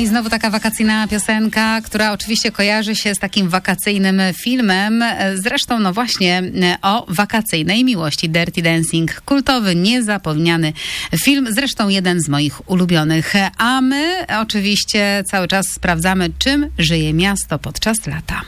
i znowu taka wakacyjna piosenka, która oczywiście kojarzy się z takim wakacyjnym filmem. Zresztą, no właśnie, o wakacyjnej miłości. Dirty Dancing, kultowy, niezapomniany film. Zresztą jeden z moich ulubionych. A my oczywiście cały czas sprawdzamy, czym żyje miasto podczas lata.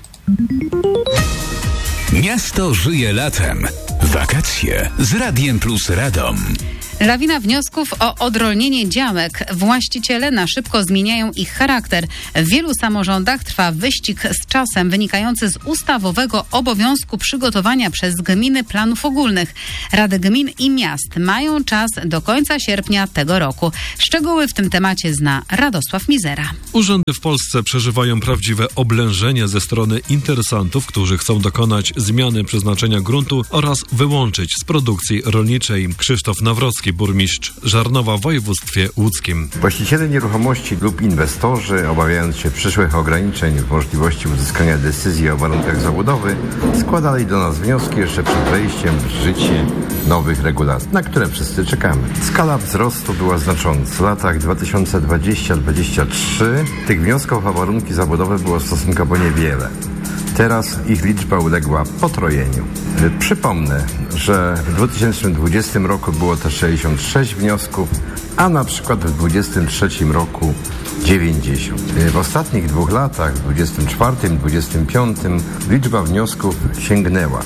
Miasto żyje latem. Wakacje z Radiem Plus Radom. Lawina wniosków o odrolnienie działek. Właściciele na szybko zmieniają ich charakter. W wielu samorządach trwa wyścig z czasem wynikający z ustawowego obowiązku przygotowania przez gminy planów ogólnych. Rady gmin i miast mają czas do końca sierpnia tego roku. Szczegóły w tym temacie zna Radosław Mizera. Urzędy w Polsce przeżywają prawdziwe oblężenie ze strony interesantów, którzy chcą dokonać zmiany przeznaczenia gruntu oraz wyłączyć z produkcji rolniczej. Krzysztof Nawrocki, burmistrz Żarnowa w województwie łódzkim. Właściciele nieruchomości lub inwestorzy, obawiając się przyszłych ograniczeń w możliwości uzyskania decyzji o warunkach zabudowy, składali do nas wnioski jeszcze przed wejściem w życie nowych regulacji, na które wszyscy czekamy. Skala wzrostu była znacząca. W latach 2020-2023 tych wniosków o warunki zabudowy było stosunkowo niewiele. Teraz ich liczba uległa potrojeniu. Przypomnę, że w 2020 roku było to 66 wniosków, a na przykład w 2023 roku 90. W ostatnich 2 latach, w 24 i 25, liczba wniosków sięgnęła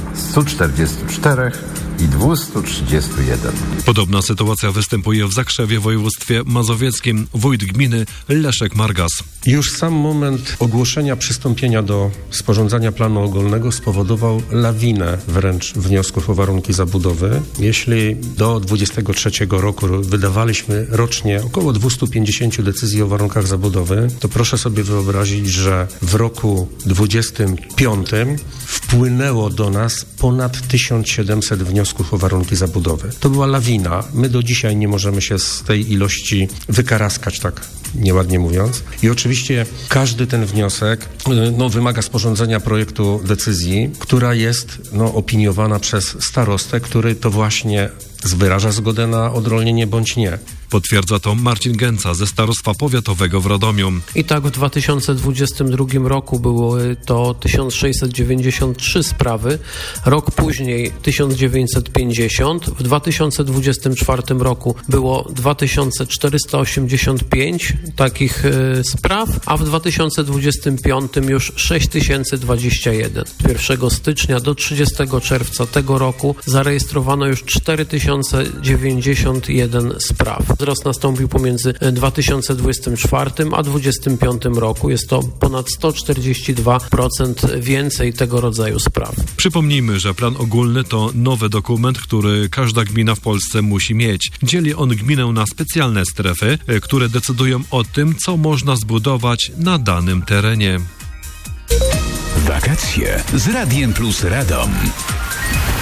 144 i 231. Podobna sytuacja występuje w Zakrzewie w województwie mazowieckim. Wójt gminy Leszek Margas. Już sam moment ogłoszenia przystąpienia do sporządzania planu ogólnego spowodował lawinę wręcz wniosków o warunki zabudowy. Jeśli do 23 roku wydawaliśmy rocznie około 250 decyzji o warunkach zabudowy, to proszę sobie wyobrazić, że w roku 25 wpłynęło do nas ponad 1700 wniosków o warunki zabudowy. To była lawina. My do dzisiaj nie możemy się z tej ilości wykaraskać, tak nieładnie mówiąc. I oczywiście każdy ten wniosek wymaga sporządzenia projektu decyzji, która jest opiniowana przez starostę, który to właśnie wyraża zgodę na odrolnienie bądź nie. Potwierdza to Marcin Gęca ze Starostwa Powiatowego w Radomiu. I tak w 2022 roku były to 1693 sprawy, rok później 1950, w 2024 roku było 2485 takich spraw, a w 2025 już 6021. Od 1 stycznia do 30 czerwca tego roku zarejestrowano już 4091 spraw. Wzrost nastąpił pomiędzy 2024 a 2025 roku. Jest to ponad 142% więcej tego rodzaju spraw. Przypomnijmy, że plan ogólny to nowy dokument, który każda gmina w Polsce musi mieć. Dzieli on gminę na specjalne strefy, które decydują o tym, co można zbudować na danym terenie. Wakacje z Radiem Plus Radom.